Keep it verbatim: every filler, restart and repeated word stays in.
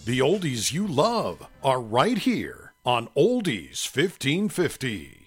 The oldies you love are right here on Oldies fifteen fifty.